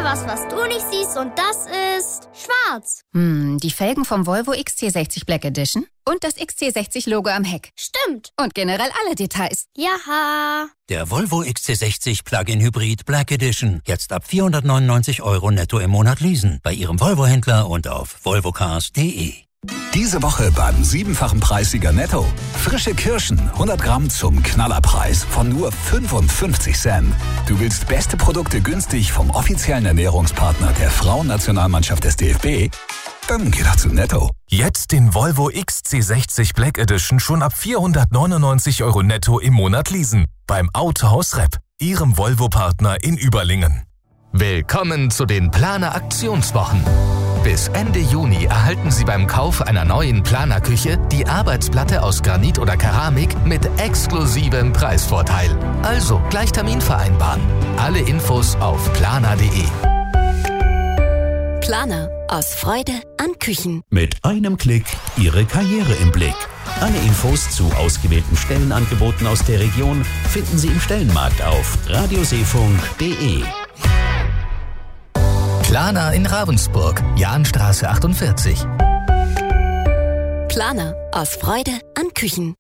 was du nicht siehst und das ist schwarz. Die Felgen vom Volvo XC60 Black Edition und das XC60-Logo am Heck. Stimmt. Und generell alle Details. Jaha. Der Volvo XC60 Plug-in Hybrid Black Edition. Jetzt ab 499 € netto im Monat leasen. Bei Ihrem Volvo-Händler und auf volvocars.de. Diese Woche beim 7-fachen Preissieger Netto. Frische Kirschen, 100 Gramm zum Knallerpreis von nur 55 Cent. Du willst beste Produkte günstig vom offiziellen Ernährungspartner der Frauennationalmannschaft des DFB? Dann geh doch zu Netto. Jetzt den Volvo XC60 Black Edition schon ab 499 € netto im Monat leasen. Beim Autohaus Repp, Ihrem Volvo-Partner in Überlingen. Willkommen zu den Planer Aktionswochen. Bis Ende Juni erhalten Sie beim Kauf einer neuen Planerküche die Arbeitsplatte aus Granit oder Keramik mit exklusivem Preisvorteil. Also gleich Termin vereinbaren. Alle Infos auf planer.de. Planer. Aus Freude an Küchen. Mit einem Klick Ihre Karriere im Blick. Alle Infos zu ausgewählten Stellenangeboten aus der Region finden Sie im Stellenmarkt auf radioseefunk.de. Planer in Ravensburg, Jahnstraße 48. Planer. Aus Freude an Küchen.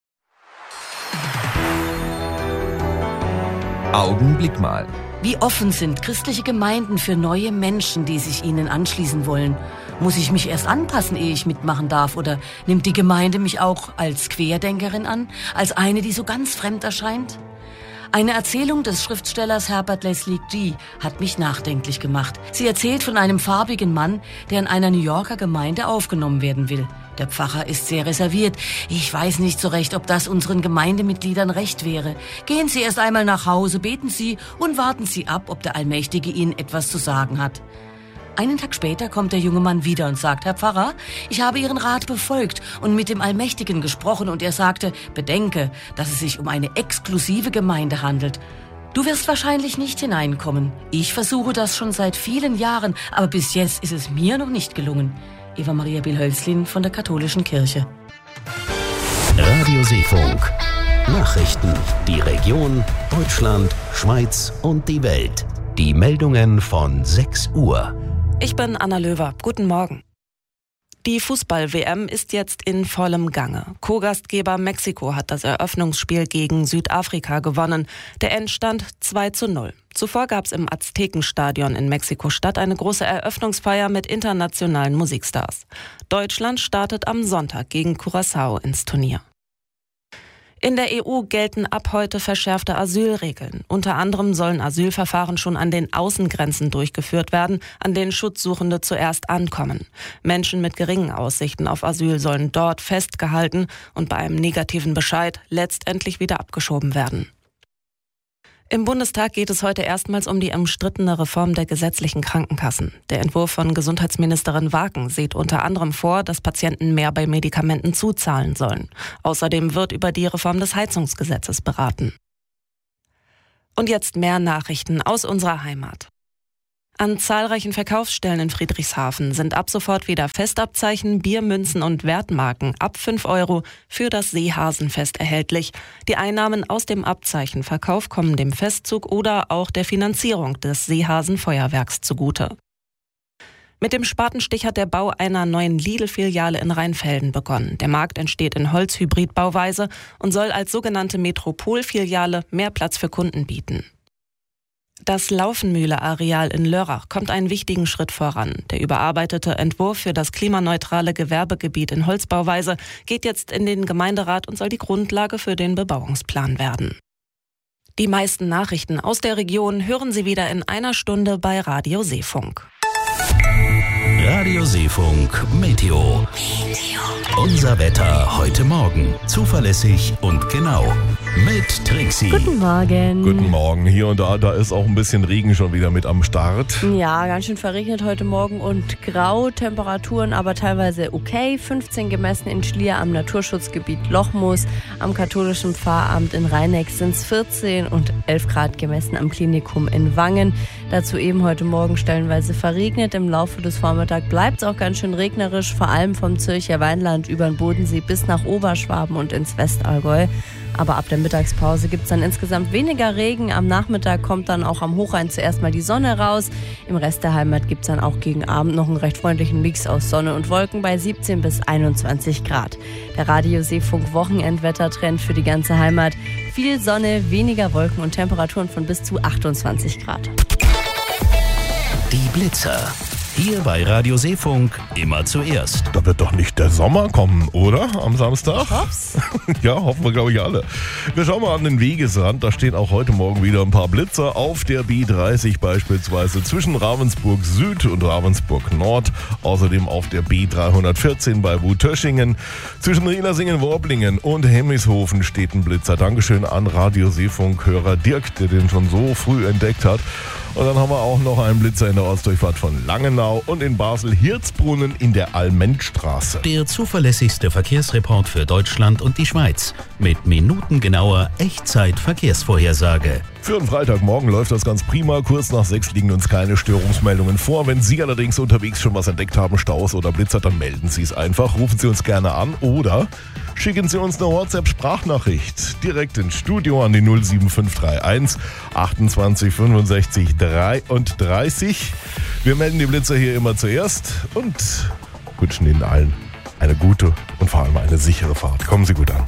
Augenblick mal. Wie offen sind christliche Gemeinden für neue Menschen, die sich ihnen anschließen wollen? Muss ich mich erst anpassen, ehe ich mitmachen darf? Oder nimmt die Gemeinde mich auch als Querdenkerin an? Als eine, die so ganz fremd erscheint? Eine Erzählung des Schriftstellers Herbert Leslie G. hat mich nachdenklich gemacht. Sie erzählt von einem farbigen Mann, der in einer New Yorker Gemeinde aufgenommen werden will. Der Pfarrer ist sehr reserviert. Ich weiß nicht so recht, ob das unseren Gemeindemitgliedern recht wäre. Gehen Sie erst einmal nach Hause, beten Sie und warten Sie ab, ob der Allmächtige Ihnen etwas zu sagen hat. Einen Tag später kommt der junge Mann wieder und sagt: Herr Pfarrer, ich habe Ihren Rat befolgt und mit dem Allmächtigen gesprochen und er sagte, bedenke, dass es sich um eine exklusive Gemeinde handelt. Du wirst wahrscheinlich nicht hineinkommen. Ich versuche das schon seit vielen Jahren, aber bis jetzt ist es mir noch nicht gelungen. Eva Maria Bill-Hölzlin von der Katholischen Kirche. Radio Seefunk. Nachrichten, die Region, Deutschland, Schweiz und die Welt. Die Meldungen von 6 Uhr. Ich bin Anna Löwer. Guten Morgen. Die Fußball-WM ist jetzt in vollem Gange. Co-Gastgeber Mexiko hat das Eröffnungsspiel gegen Südafrika gewonnen. Der Endstand 2:0. Zuvor gab es im Aztekenstadion in Mexiko-Stadt eine große Eröffnungsfeier mit internationalen Musikstars. Deutschland startet am Sonntag gegen Curaçao ins Turnier. In der EU gelten ab heute verschärfte Asylregeln. Unter anderem sollen Asylverfahren schon an den Außengrenzen durchgeführt werden, an denen Schutzsuchende zuerst ankommen. Menschen mit geringen Aussichten auf Asyl sollen dort festgehalten und bei einem negativen Bescheid letztendlich wieder abgeschoben werden. Im Bundestag geht es heute erstmals um die umstrittene Reform der gesetzlichen Krankenkassen. Der Entwurf von Gesundheitsministerin Waken sieht unter anderem vor, dass Patienten mehr bei Medikamenten zuzahlen sollen. Außerdem wird über die Reform des Heizungsgesetzes beraten. Und jetzt mehr Nachrichten aus unserer Heimat. An zahlreichen Verkaufsstellen in Friedrichshafen sind ab sofort wieder Festabzeichen, Biermünzen und Wertmarken ab 5 € für das Seehasenfest erhältlich. Die Einnahmen aus dem Abzeichenverkauf kommen dem Festzug oder auch der Finanzierung des Seehasenfeuerwerks zugute. Mit dem Spatenstich hat der Bau einer neuen Lidl-Filiale in Rheinfelden begonnen. Der Markt entsteht in Holzhybridbauweise und soll als sogenannte Metropolfiliale mehr Platz für Kunden bieten. Das Laufenmühle-Areal in Lörrach kommt einen wichtigen Schritt voran. Der überarbeitete Entwurf für das klimaneutrale Gewerbegebiet in Holzbauweise geht jetzt in den Gemeinderat und soll die Grundlage für den Bebauungsplan werden. Die meisten Nachrichten aus der Region hören Sie wieder in einer Stunde bei Radio Seefunk. Radio Seefunk Meteo. Unser Wetter heute Morgen. Zuverlässig und genau. Mit Trixi. Guten Morgen. Guten Morgen. Hier und da ist auch ein bisschen Regen schon wieder mit am Start. Ja, ganz schön verregnet heute Morgen und grau. Temperaturen aber teilweise okay. 15 gemessen in Schlier am Naturschutzgebiet Lochmoos. Am katholischen Pfarramt in Rheineck sind es 14 und 11 Grad gemessen am Klinikum in Wangen. Dazu eben heute Morgen stellenweise verregnet. Im Laufe des Vormittags bleibt es auch ganz schön regnerisch, vor allem vom Zürcher Weinland über den Bodensee bis nach Oberschwaben und ins Westallgäu. Aber ab der Mittagspause gibt es dann insgesamt weniger Regen. Am Nachmittag kommt dann auch am Hochrhein zuerst mal die Sonne raus. Im Rest der Heimat gibt es dann auch gegen Abend noch einen recht freundlichen Mix aus Sonne und Wolken bei 17 bis 21 Grad. Der Radio-Seefunk-Wochenendwettertrend für die ganze Heimat. Viel Sonne, weniger Wolken und Temperaturen von bis zu 28 Grad. Die Blitzer. Hier bei Radio Seefunk immer zuerst. Da wird doch nicht der Sommer kommen, oder? Am Samstag? Ich hoff's. Ja, hoffen wir, glaube ich, alle. Wir schauen mal an den Wegesrand. Da stehen auch heute Morgen wieder ein paar Blitzer. Auf der B30 beispielsweise zwischen Ravensburg Süd und Ravensburg Nord. Außerdem auf der B314 bei Wutöschingen. Zwischen Rienersingen-Worblingen und Hemmishofen steht ein Blitzer. Dankeschön an Radio Seefunk-Hörer Dirk, der den schon so früh entdeckt hat. Und dann haben wir auch noch einen Blitzer in der Ostdurchfahrt von Langenau und in Basel-Hirzbrunnen in der Allmendstraße. Der zuverlässigste Verkehrsreport für Deutschland und die Schweiz. Mit minutengenauer Echtzeit-Verkehrsvorhersage. Für einen Freitagmorgen läuft das ganz prima. Kurz nach 6 liegen uns keine Störungsmeldungen vor. Wenn Sie allerdings unterwegs schon was entdeckt haben, Staus oder Blitzer, dann melden Sie es einfach. Rufen Sie uns gerne an oder schicken Sie uns eine WhatsApp-Sprachnachricht direkt ins Studio an die 07531 28 65 33. Wir melden die Blitzer hier immer zuerst und wünschen Ihnen allen eine gute und vor allem eine sichere Fahrt. Kommen Sie gut an.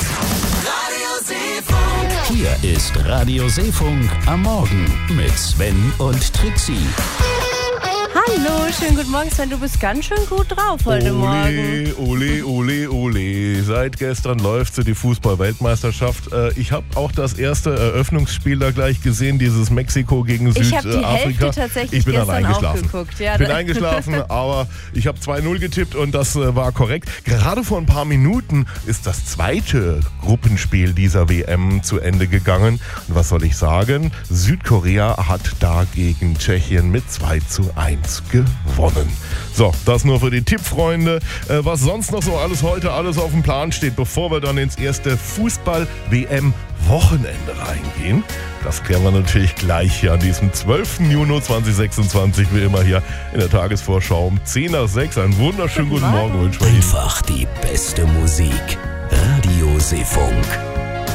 Hier ist Radio Seefunk am Morgen mit Sven und Trixie. Hallo, schönen guten Morgen, Sven. Du bist ganz schön gut drauf heute Morgen. Ole. Seit gestern läuft die Fußball-Weltmeisterschaft. Ich habe auch das erste Eröffnungsspiel da gleich gesehen, dieses Mexiko gegen Südafrika. Ich habe die Hälfte tatsächlich gestern auch geguckt. Ja, ich bin eingeschlafen, aber ich habe 2-0 getippt und das war korrekt. Gerade vor ein paar Minuten ist das zweite Gruppenspiel dieser WM zu Ende gegangen. Und was soll ich sagen? Südkorea hat da gegen Tschechien mit 2-1 gewonnen. So, das nur für die Tippfreunde. Was sonst noch so alles heute auf dem Plan steht, bevor wir dann ins erste Fußball-WM-Wochenende reingehen. Das klären wir natürlich gleich hier an diesem 12. Juni 2026, wie immer hier in der Tagesvorschau um 10 nach 6. Einen wunderschönen guten Morgen wünschen wir Ihnen. Einfach die beste Musik. Radio Seefunk.